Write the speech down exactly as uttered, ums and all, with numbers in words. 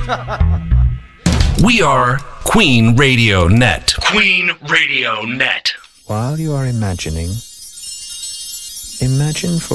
We are Queen Radio Net. Queen Radio Net. While you are imagining, imagine for